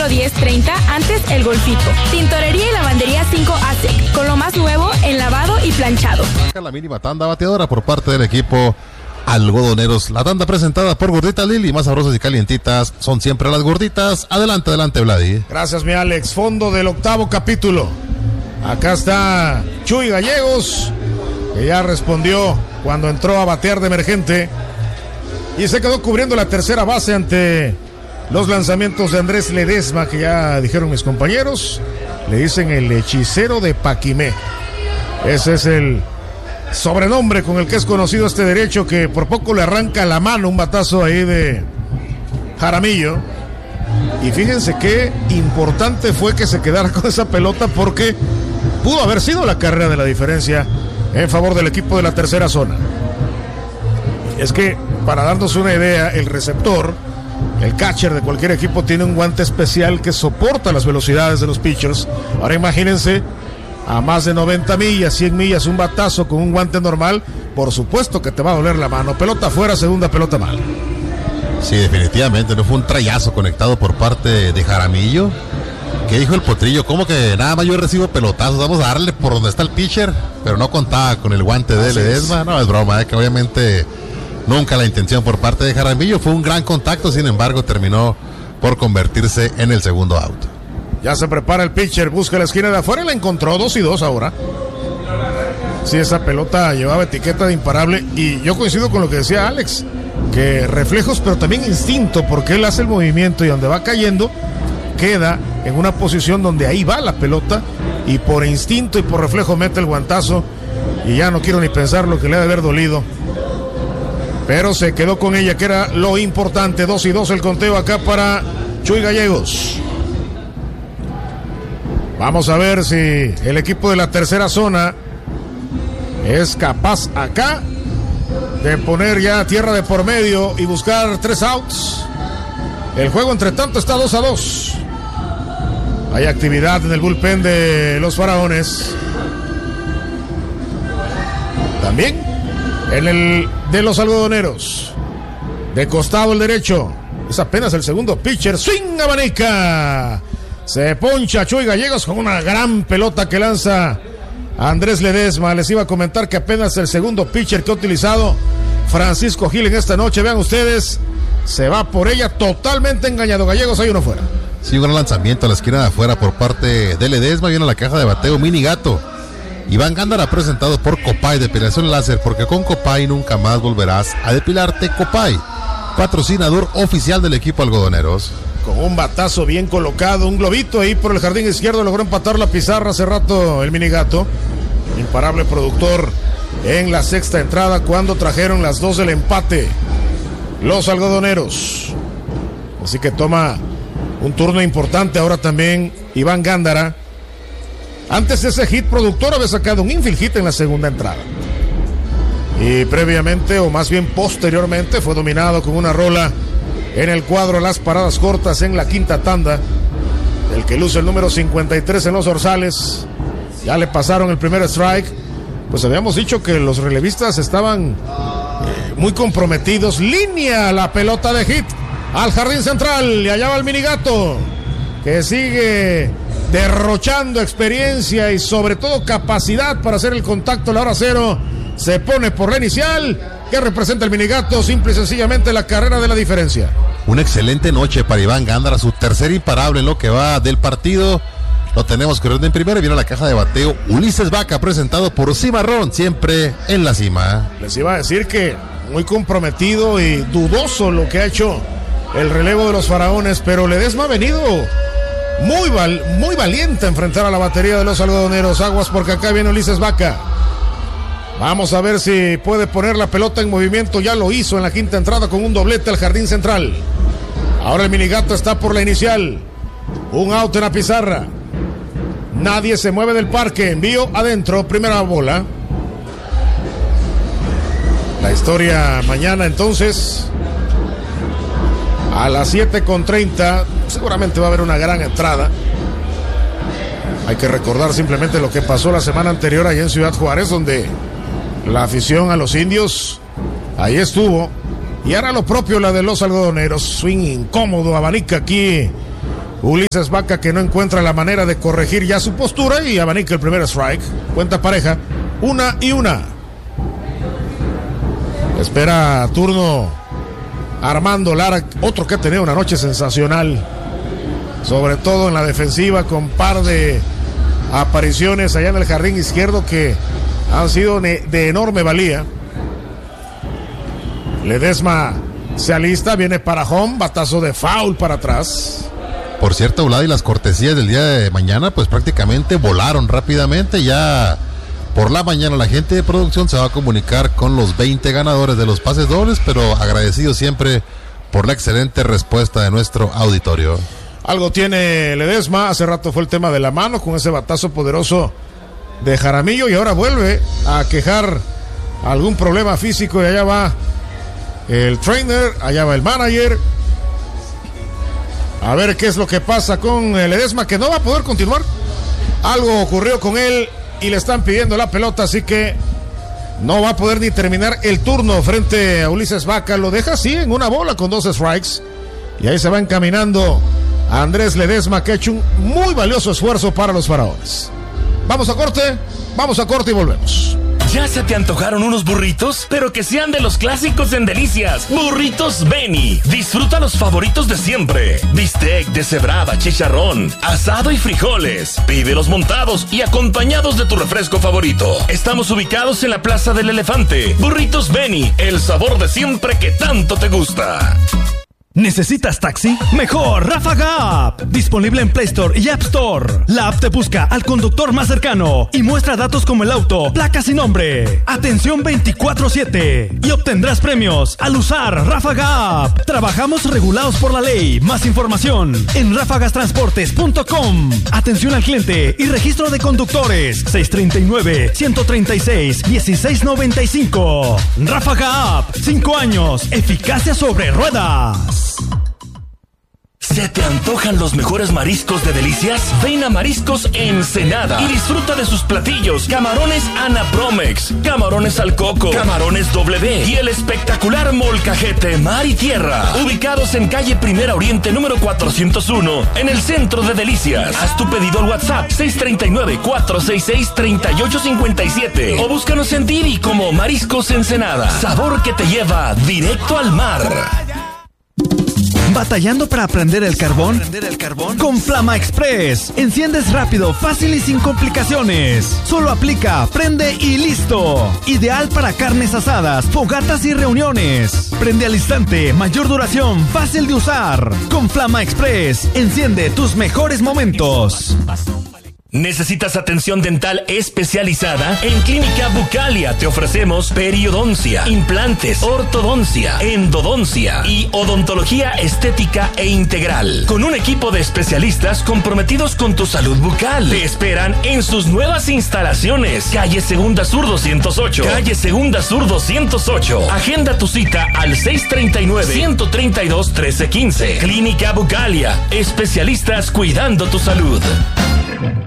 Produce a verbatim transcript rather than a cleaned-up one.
diez treinta, antes El Golfito. Tintorería y lavandería cinco A S E C, con lo más nuevo en lavado y planchado. La mínima tanda bateadora por parte del equipo Algodoneros. La tanda presentada por Gordita Lili, más sabrosas y calientitas son siempre las gorditas. Adelante, adelante, Vladi. Gracias, mi Alex. Fondo del octavo capítulo. Acá está Chuy Gallegos, que ya respondió cuando entró a batear de emergente y se quedó cubriendo la tercera base ante los lanzamientos de Andrés Ledesma, que ya dijeron mis compañeros, le dicen el hechicero de Paquimé. Ese es el sobrenombre con el que es conocido este derecho, que por poco le arranca la mano un batazo ahí de Jaramillo. Y fíjense qué importante fue que se quedara con esa pelota, porque pudo haber sido la carrera de la diferencia en favor del equipo de la tercera zona. Es que, para darnos una idea, el receptor, el catcher de cualquier equipo, tiene un guante especial que soporta las velocidades de los pitchers. Ahora imagínense, a más de noventa millas, cien millas, un batazo con un guante normal, por supuesto que te va a doler la mano. Pelota afuera, segunda pelota mal. Sí, definitivamente, no fue un trayazo conectado por parte de Jaramillo. ¿Qué dijo el Potrillo? ¿Cómo que nada más yo recibo pelotazos? Vamos a darle por donde está el pitcher, pero no contaba con el guante de Ledesma. No, es broma, ¿eh? Que obviamente nunca la intención por parte de Jaramillo. Fue un gran contacto, sin embargo, terminó por convertirse en el segundo out. Ya se prepara el pitcher, busca la esquina de afuera y la encontró, dos y dos ahora. Sí, esa pelota llevaba etiqueta de imparable, y yo coincido con lo que decía Alex, que reflejos pero también instinto, porque él hace el movimiento y donde va cayendo queda en una posición donde ahí va la pelota, y por instinto y por reflejo mete el guantazo, y ya no quiero ni pensar lo que le ha de haber dolido, pero se quedó con ella, que era lo importante. Dos y dos el conteo acá para Chuy Gallegos. Vamos a ver si el equipo de la tercera zona es capaz acá de poner ya tierra de por medio y buscar tres outs. El juego, entre tanto, está dos a dos. Hay actividad en el bullpen de los Faraones. También en el de los Algodoneros. De costado el derecho. Es apenas el segundo pitcher. Swing, abanica. Se poncha Chuy Gallegos con una gran pelota que lanza Andrés Ledesma. Les iba a comentar que apenas el segundo pitcher que ha utilizado Francisco Gil en esta noche. Vean ustedes, se va por ella totalmente engañado. Gallegos, hay uno fuera. Sí, un gran lanzamiento a la esquina de afuera por parte de Ledesma. Viene a la caja de bateo Mini Gato. Iván Gándara, presentado por Copay, depilación láser, porque con Copay nunca más volverás a depilarte. Copay, patrocinador oficial del equipo Algodoneros. Con un batazo bien colocado, un globito ahí por el jardín izquierdo, logró empatar la pizarra hace rato el Mini Gato. Imparable productor en la sexta entrada, cuando trajeron las dos del empate los Algodoneros. Así que toma un turno importante ahora también Iván Gándara. Antes de ese hit productor había sacado un infield hit en la segunda entrada, y previamente, o más bien posteriormente, fue dominado con una rola en el cuadro las paradas cortas en la quinta tanda, el que luce el número cincuenta y tres en los dorsales. Ya le pasaron el primer strike. Pues habíamos dicho que los relevistas estaban eh, muy comprometidos. Línea la pelota de hit al jardín central, y allá va el Mini Gato, que sigue derrochando experiencia y sobre todo capacidad para hacer el contacto a la hora cero. Se pone por la inicial, que representa el Mini Gato, simple y sencillamente la carrera de la diferencia. Una excelente noche para Iván Gándara, su tercer imparable en lo que va del partido. Lo tenemos corriendo en primera y viene a la caja de bateo Ulises Vaca, presentado por Cimarrón, siempre en la cima. Les iba a decir que muy comprometido y dudoso lo que ha hecho el relevo de los Faraones, pero Ledesma ha venido muy, val, muy valiente a enfrentar a la batería de los Algodoneros. Aguas, porque acá viene Ulises Vaca. Vamos a ver si puede poner la pelota en movimiento. Ya lo hizo en la quinta entrada con un doblete al jardín central. Ahora el Mini Gato está por la inicial. Un out en la pizarra. Nadie se mueve del parque. Envío adentro, primera bola. La historia mañana entonces a las siete con treinta. Seguramente va a haber una gran entrada. Hay que recordar simplemente lo que pasó la semana anterior allá en Ciudad Juárez, donde la afición a los indios ahí estuvo. Y ahora lo propio la de los Algodoneros. Swing incómodo, abanica aquí Ulises Vaca, que no encuentra la manera de corregir ya su postura y abanica el primer strike. Cuenta pareja, una y una. Espera turno Armando Lara, otro que ha tenido una noche sensacional, sobre todo en la defensiva, con par de apariciones allá en el jardín izquierdo que han sido de enorme valía. Ledesma se alista, viene para home, batazo de foul para atrás. Por cierto, Vlad, y las cortesías del día de mañana pues prácticamente volaron rápidamente. Ya por la mañana la gente de producción se va a comunicar con los veinte ganadores de los pases dobles, pero agradecido siempre por la excelente respuesta de nuestro auditorio. Algo tiene Ledesma, hace rato fue el tema de la mano con ese batazo poderoso de Jaramillo y ahora vuelve a quejar algún problema físico y allá va el trainer, allá va el manager. A ver qué es lo que pasa con Ledesma, que no va a poder continuar. Algo ocurrió con él y le están pidiendo la pelota, así que no va a poder ni terminar el turno frente a Ulises Vaca. Lo deja así en una bola con dos strikes. Y ahí se va encaminando a Andrés Ledesma, que ha hecho un muy valioso esfuerzo para los Faraones. Vamos a corte, vamos a corte y volvemos. ¿Ya se te antojaron unos burritos? Pero que sean de los clásicos en Delicias. Burritos Beni. Disfruta los favoritos de siempre. Bistec, deshebrada, chicharrón, asado y frijoles. Pídelos montados y acompañados de tu refresco favorito. Estamos ubicados en la Plaza del Elefante. Burritos Beni, el sabor de siempre que tanto te gusta. ¿Necesitas taxi? Mejor Ráfaga App. Disponible en Play Store y App Store. La app te busca al conductor más cercano y muestra datos como el auto, placas y nombre. Atención veinticuatro siete. Y obtendrás premios al usar Ráfaga App. Trabajamos regulados por la ley. Más información en ráfagas transportes punto com. Atención al cliente y registro de conductores. seis tres nueve, uno tres seis, uno seis nueve cinco. Ráfaga App. Cinco años. Eficacia sobre ruedas. ¿Se te antojan los mejores mariscos de Delicias? Ven a Mariscos Ensenada y disfruta de sus platillos: camarones Ana Promex, camarones al coco, camarones W y el espectacular molcajete mar y tierra. Ubicados en calle Primera Oriente número cuatrocientos uno, en el centro de Delicias. Haz tu pedido al WhatsApp seis tres nueve, cuatro seis seis, tres ocho cinco siete o búscanos en Didi como Mariscos Ensenada. Sabor que te lleva directo al mar. ¿Batallando para prender el carbón? ¿Prender el carbón? Con Flama Express. Enciendes rápido, fácil y sin complicaciones. Solo aplica, prende y listo. Ideal para carnes asadas, fogatas y reuniones. Prende al instante, mayor duración, fácil de usar. Con Flama Express, enciende tus mejores momentos. ¿Necesitas atención dental especializada? En Clínica Bucalia te ofrecemos periodoncia, implantes, ortodoncia, endodoncia y odontología estética e integral. Con un equipo de especialistas comprometidos con tu salud bucal. Te esperan en sus nuevas instalaciones. Calle Segunda Sur doscientos ocho. Calle Segunda Sur doscientos ocho. Agenda tu cita al seis tres nueve, uno tres dos, uno tres uno cinco. Clínica Bucalia. Especialistas cuidando tu salud.